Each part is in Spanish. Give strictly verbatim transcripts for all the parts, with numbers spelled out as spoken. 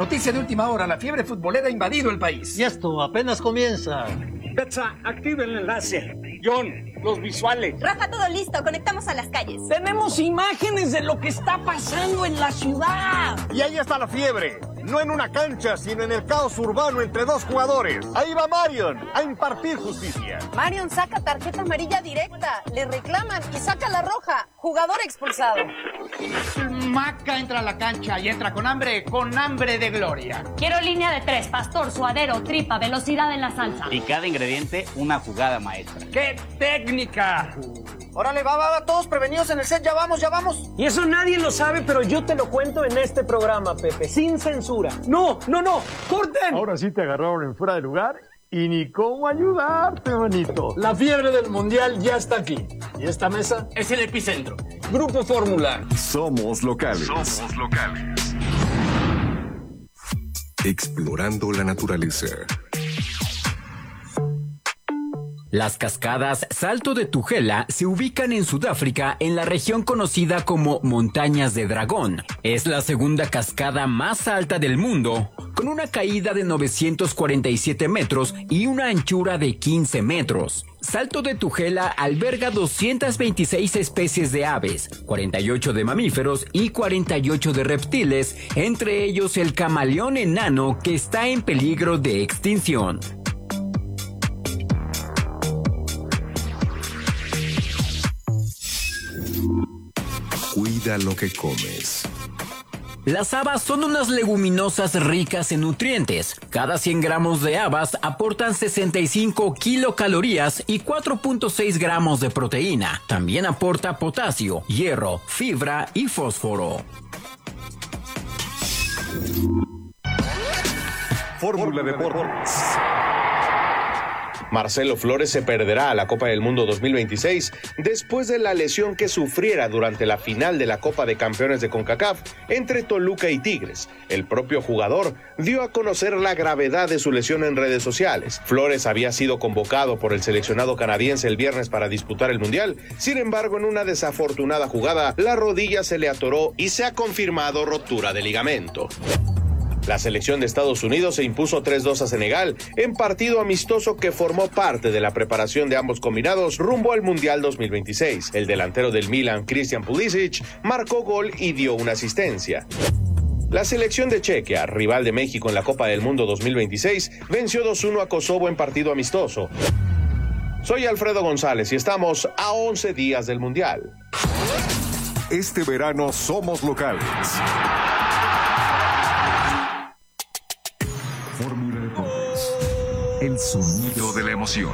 Noticia de última hora, la fiebre futbolera ha invadido el país. Y esto apenas comienza. Betsa, activa el enlace. John, los visuales. Rafa, todo listo, conectamos a las calles. Tenemos imágenes de lo que está pasando en la ciudad. Y ahí está la fiebre. No en una cancha, sino en el caos urbano entre dos jugadores. Ahí va Marion a impartir justicia. Marion saca tarjeta amarilla directa, le reclaman y saca la roja. Jugador expulsado. Maca entra a la cancha y entra con hambre, con hambre de gloria. Quiero línea de tres, pastor, suadero, tripa, velocidad en la salsa. Y cada ingrediente, una jugada maestra. ¡Qué técnica! Órale, va, va, va, todos prevenidos en el set, ya vamos, ya vamos. Y eso nadie lo sabe, pero yo te lo cuento en este programa, Pepe, sin censura. No, no, no, corten. Ahora sí te agarraron en fuera de lugar y ni cómo ayudarte, manito. La fiebre del mundial ya está aquí. Y esta mesa es el epicentro. Grupo Fórmula. Somos locales. Somos locales. Explorando la naturaleza. Las cascadas Salto de Tugela se ubican en Sudáfrica en la región conocida como Montañas de Dragón. Es la segunda cascada más alta del mundo, con una caída de novecientos cuarenta y siete metros y una anchura de quince metros. Salto de Tugela alberga doscientas veintiséis especies de aves, cuarenta y ocho de mamíferos y cuarenta y ocho de reptiles, entre ellos el camaleón enano que está en peligro de extinción. Cuida lo que comes. Las habas son unas leguminosas ricas en nutrientes. Cada cien gramos de habas aportan sesenta y cinco kilocalorías y cuatro punto seis gramos de proteína. También aporta potasio, hierro, fibra y fósforo. Fórmula Deportes. Marcelo Flores se perderá a la Copa del Mundo dos mil veintiséis después de la lesión que sufriera durante la final de la Copa de Campeones de CONCACAF entre Toluca y Tigres. El propio jugador dio a conocer la gravedad de su lesión en redes sociales. Flores había sido convocado por el seleccionado canadiense el viernes para disputar el Mundial. Sin embargo, en una desafortunada jugada, la rodilla se le atoró y se ha confirmado rotura de ligamento. La selección de Estados Unidos se impuso tres dos a Senegal en partido amistoso que formó parte de la preparación de ambos combinados rumbo al Mundial dos mil veintiséis. El delantero del Milan, Christian Pulisic, marcó gol y dio una asistencia. La selección de Chequia, rival de México en la Copa del Mundo dos mil veintiséis, venció dos uno a Kosovo en partido amistoso. Soy Alfredo González y estamos a once días del Mundial. Este verano somos locales. Fórmula Deportes. El sonido de la emoción.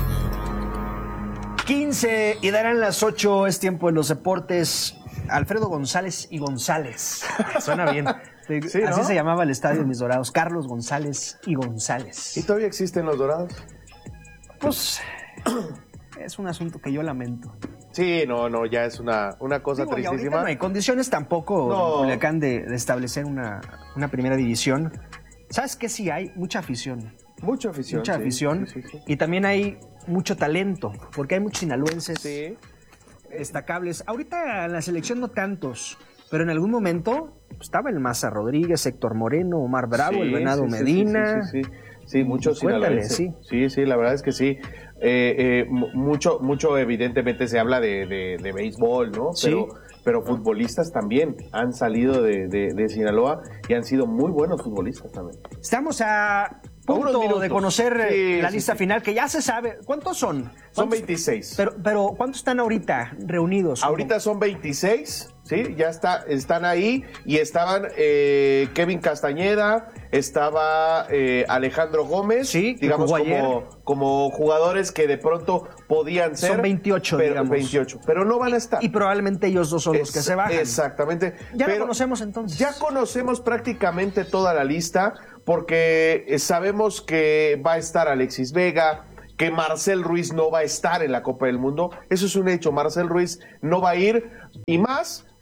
quince y darán las ocho, es tiempo de los deportes. Alfredo González y González. Suena bien. Sí, así ¿no? Se llamaba el estadio de mis Dorados. Carlos González y González. ¿Y todavía existen los Dorados? Pues es un asunto que yo lamento. Sí, no, no, ya es una, una cosa Digo, tristísima. No hay condiciones tampoco no. en Culiacán de, de establecer una, una primera división. ¿Sabes qué? Sí hay mucha afición. Mucha afición. Mucha sí, afición. Sí, sí, sí. Y también hay mucho talento, porque hay muchos sinaloenses sí. destacables. Ahorita en la selección no tantos, pero en algún momento estaba el Maza Rodríguez, Héctor Moreno, Omar Bravo, sí, el Venado sí, Medina. Sí, sí, sí, sí. sí muchos sinaloenses. Sí. sí, sí, la verdad es que sí. Eh, eh, mucho, mucho evidentemente se habla de, de, de béisbol, ¿no? Sí. Pero, pero futbolistas también han salido de, de, de Sinaloa y han sido muy buenos futbolistas también. Estamos a punto de conocer sí, la sí, lista sí. final, que ya se sabe. ¿Cuántos son? Son veintiséis. Pero, pero ¿cuántos están ahorita reunidos? Ahorita son veintiséis, sí, ya está, están ahí y estaban eh, Kevin Castañeda, estaba eh, Alejandro Gómez, sí, digamos como, como jugadores que de pronto podían ser. Son veintiocho, pero, digamos. veintiocho, pero no van a estar. Y probablemente ellos dos son es, los que se bajan. Exactamente. Ya pero lo conocemos entonces. Ya conocemos prácticamente toda la lista porque sabemos que va a estar Alexis Vega, que Marcel Ruiz no va a estar en la Copa del Mundo. Eso es un hecho. Marcel Ruiz no va a ir y más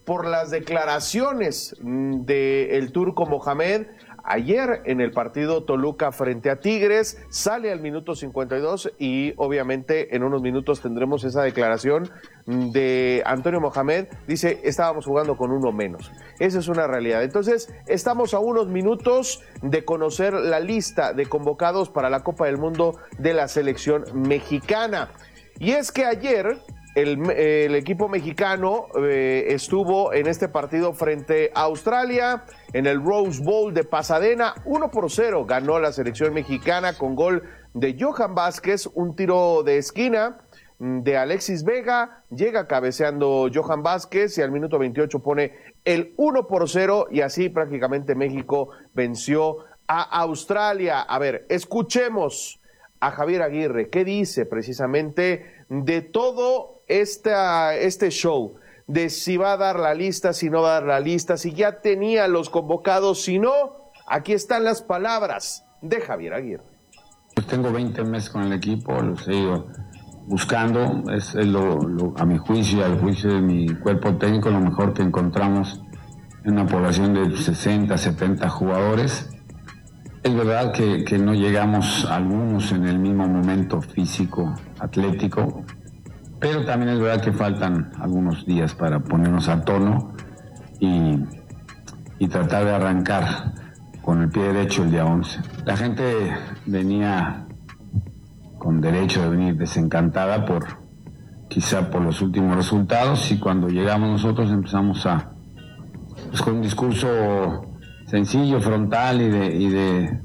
por las declaraciones del turco Mohamed. Ayer en el partido Toluca frente a Tigres, sale al minuto cincuenta y dos y obviamente en unos minutos tendremos esa declaración de Antonio Mohamed. Dice, estábamos jugando con uno menos. Esa es una realidad. Entonces, estamos a unos minutos de conocer la lista de convocados para la Copa del Mundo de la selección mexicana. Y es que ayer el, el equipo mexicano eh, estuvo en este partido frente a Australia, en el Rose Bowl de Pasadena. Uno por cero ganó la selección mexicana con gol de Johan Vázquez, un tiro de esquina de Alexis Vega, llega cabeceando Johan Vázquez y al minuto veintiocho pone el uno por cero y así prácticamente México venció a Australia. A ver, escuchemos a Javier Aguirre, ¿qué dice precisamente de todo esta, este show? De si va a dar la lista, si no va a dar la lista, si ya tenía los convocados, si no, aquí están las palabras de Javier Aguirre. Pues tengo veinte meses con el equipo, los he ido buscando, es lo, lo, a mi juicio, al juicio de mi cuerpo técnico, lo mejor que encontramos en una población de sesenta, setenta jugadores. Es verdad que, que no llegamos algunos en el mismo momento físico, atlético, pero también es verdad que faltan algunos días para ponernos a tono y, y tratar de arrancar con el pie derecho el día once. La gente venía con derecho de venir desencantada por quizá por los últimos resultados y cuando llegamos nosotros empezamos a pues con un discurso sencillo, frontal y de, y de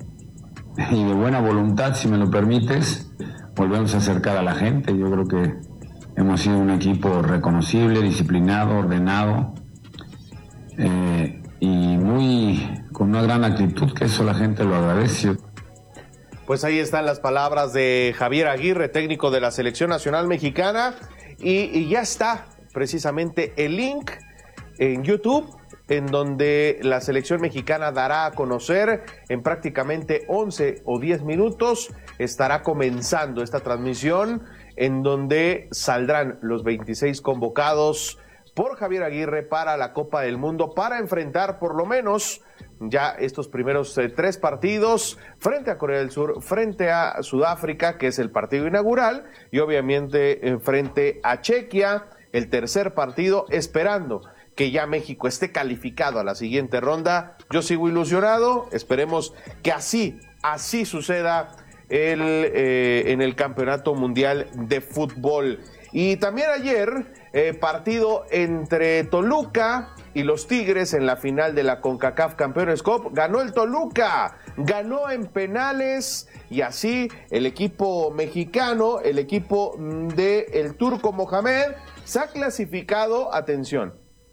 y de buena voluntad, si me lo permites, volvemos a acercar a la gente. Yo creo que hemos sido un equipo reconocible, disciplinado, ordenado eh, y muy con una gran actitud, que eso la gente lo agradece. Pues ahí están las palabras de Javier Aguirre, técnico de la Selección Nacional Mexicana, y, y ya está precisamente el link en YouTube, en donde la selección mexicana dará a conocer en prácticamente once o diez minutos, estará comenzando esta transmisión, en donde saldrán los veintiséis convocados por Javier Aguirre para la Copa del Mundo, para enfrentar por lo menos ya estos primeros eh, tres partidos frente a Corea del Sur, frente a Sudáfrica, que es el partido inaugural, y obviamente eh, frente a Chequia, el tercer partido, esperando que ya México esté calificado a la siguiente ronda. Yo sigo ilusionado, esperemos que así, así suceda el, eh, en el Campeonato Mundial de Fútbol. Y también ayer, eh, partido entre Toluca y los Tigres en la final de la CONCACAF Campeones Cup. Ganó el Toluca, ganó en penales y así el equipo mexicano, el equipo de el turco Mohamed, se ha clasificado, atención,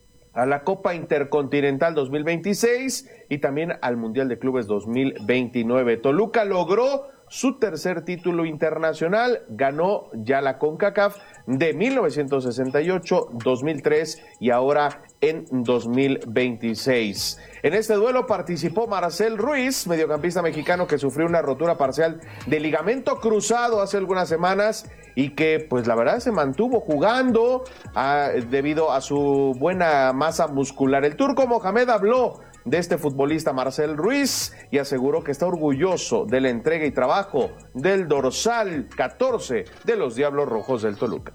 a la Copa Intercontinental dos mil veintiséis y también al Mundial de Clubes dos mil veintinueve. Toluca logró su tercer título internacional, ganó ya la CONCACAF de mil novecientos sesenta y ocho, dos mil tres y ahora en dos mil veintiséis. En este duelo participó Marcel Ruiz, mediocampista mexicano que sufrió una rotura parcial de ligamento cruzado hace algunas semanas y que pues la verdad se mantuvo jugando a, debido a su buena masa muscular. El turco Mohamed habló de este futbolista Marcel Ruiz y aseguró que está orgulloso de la entrega y trabajo del dorsal catorce de los Diablos Rojos del Toluca.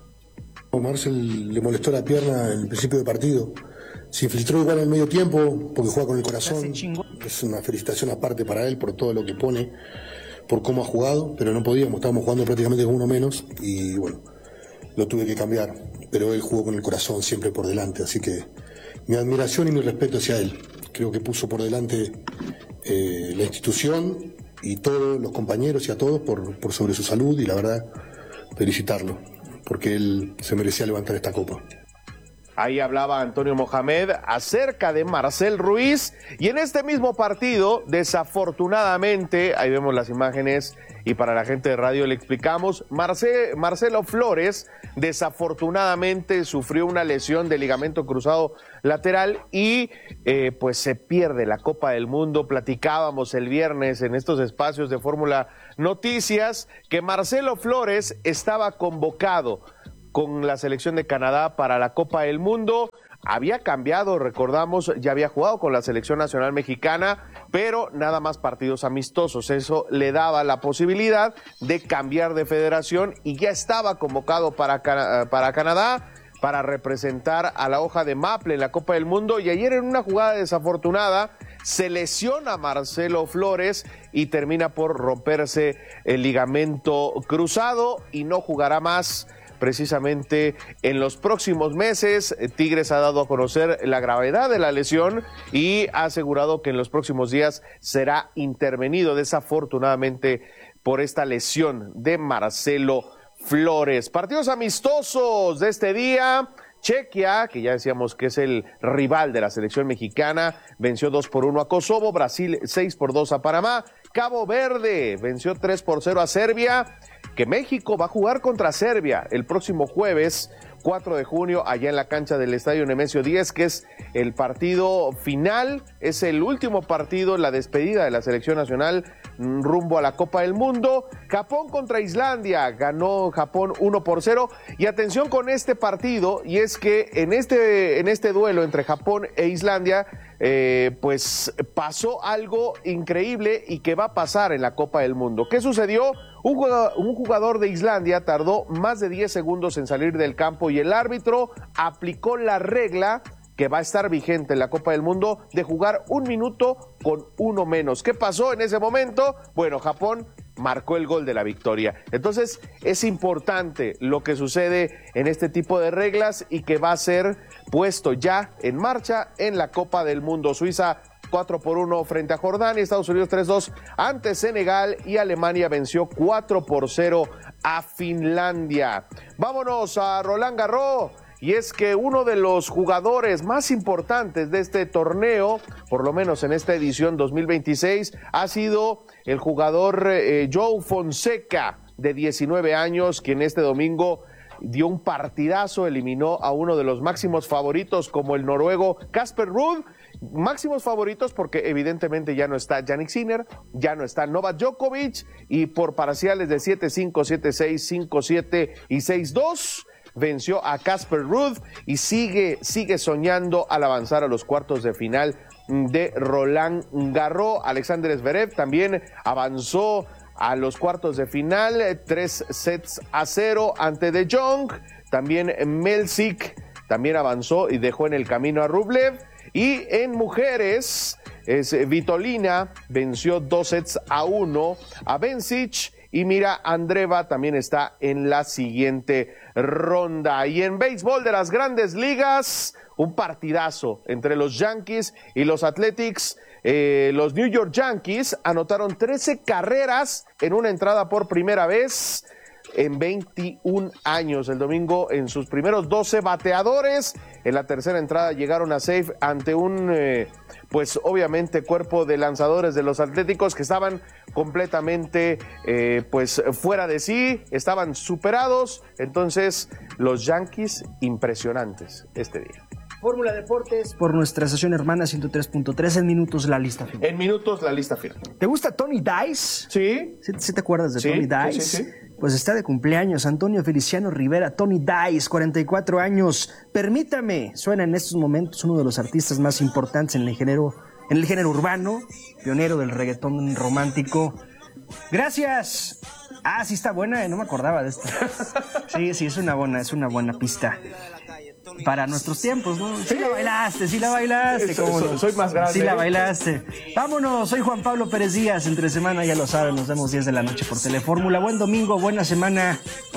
A Marcel le molestó la pierna en el principio del partido, se infiltró igual en el medio tiempo porque juega con el corazón. Es una felicitación aparte para él por todo lo que pone, por cómo ha jugado, pero no podíamos, estábamos jugando prácticamente con uno menos y bueno, lo tuve que cambiar, pero él jugó con el corazón siempre por delante, así que mi admiración y mi respeto hacia él. Creo que puso por delante eh, la institución y todos los compañeros y a todos por, por sobre su salud y la verdad felicitarlo porque él se merecía levantar esta copa. Ahí hablaba Antonio Mohamed acerca de Marcel Ruiz y en este mismo partido, desafortunadamente, ahí vemos las imágenes y para la gente de radio le explicamos, Marce, Marcelo Flores desafortunadamente sufrió una lesión de ligamento cruzado lateral y eh, pues se pierde la Copa del Mundo. Platicábamos el viernes en estos espacios de Fórmula Noticias que Marcelo Flores estaba convocado con la selección de Canadá para la Copa del Mundo. había cambiado, recordamos, ya había jugado con la selección nacional mexicana, pero nada más partidos amistosos. Eso le daba la posibilidad de cambiar de federación y ya estaba convocado para, para Canadá para representar a la hoja de Maple en la Copa del Mundo. Y ayer, en una jugada desafortunada, se lesiona Marcelo Flores y termina por romperse el ligamento cruzado y no jugará más precisamente en los próximos meses. Tigres ha dado a conocer la gravedad de la lesión y ha asegurado que en los próximos días será intervenido desafortunadamente por esta lesión de Marcelo Flores. Partidos amistosos de este día. Chequia, que ya decíamos que es el rival de la selección mexicana, venció dos por uno a Kosovo. Brasil seis por dos a Panamá. Cabo Verde venció tres por cero a Serbia. Que México va a jugar contra Serbia el próximo jueves cuatro de junio allá en la cancha del Estadio Nemesio diez, que es el partido final, es el último partido, la despedida de la selección nacional rumbo a la Copa del Mundo. Japón contra Islandia, ganó Japón uno por cero, y atención con este partido, y es que en este, en este duelo entre Japón e Islandia, eh, pues pasó algo increíble y que va a pasar en la Copa del Mundo. ¿Qué sucedió? Un jugador, un jugador de Islandia tardó más de diez segundos en salir del campo y el árbitro aplicó la regla que va a estar vigente en la Copa del Mundo de jugar un minuto con uno menos. ¿Qué pasó en ese momento? Bueno, Japón marcó el gol de la victoria. Entonces, es importante lo que sucede en este tipo de reglas y que va a ser puesto ya en marcha en la Copa del Mundo. Suiza cuatro por uno frente a Jordania, Estados Unidos tres dos ante Senegal y Alemania venció cuatro por cero a Finlandia. Vámonos a Roland Garros. Y es que uno de los jugadores más importantes de este torneo, por lo menos en esta edición dos mil veintiséis, ha sido el jugador eh, Joao Fonseca, de diecinueve años, quien este domingo dio un partidazo, eliminó a uno de los máximos favoritos como el noruego Casper Ruud. Máximos favoritos porque evidentemente ya no está Jannik Sinner, ya no está Novak Djokovic, y por parciales de siete cinco, siete seis, cinco siete y seis dos venció a Casper Ruud y sigue, sigue soñando al avanzar a los cuartos de final de Roland Garros. Alexander Zverev también avanzó a los cuartos de final, tres sets a cero ante De Jong. También Melsik también avanzó y dejó en el camino a Rublev. Y en mujeres, es Vitolina venció dos sets a uno a Bencic. Y mira, Andreeva también está en la siguiente ronda. Y en béisbol de las Grandes Ligas, un partidazo entre los Yankees y los Athletics. Eh, los New York Yankees anotaron trece carreras en una entrada por primera vez en veintiún años. El domingo, en sus primeros doce bateadores, en la tercera entrada llegaron a safe ante un, eh, pues obviamente, cuerpo de lanzadores de los Atléticos que estaban completamente, eh, pues fuera de sí, estaban superados. Entonces, los Yankees impresionantes este día. Fórmula Deportes por nuestra estación hermana ciento tres punto tres. En minutos la lista final. En minutos la lista final. ¿Te gusta Tony Dice? Sí. ¿Sí, sí te acuerdas de sí, Tony Dice? Sí, sí, sí. Pues está de cumpleaños Antonio Feliciano Rivera. Tony Dice, cuarenta y cuatro años. Permítame, suena en estos momentos uno de los artistas más importantes en el género, en el género urbano, pionero del reggaetón romántico. Gracias. Ah, sí está buena, eh, no me acordaba de esto. Sí, sí, es una buena, es una buena pista. Para nuestros tiempos, ¿no? Sí la bailaste, sí la bailaste. ¿Cómo no? Soy más grande. Sí la bailaste. Vámonos, soy Juan Pablo Pérez Díaz. Entre semana, ya lo saben, nos vemos diez de la noche por Telefórmula. Buen domingo, buena semana.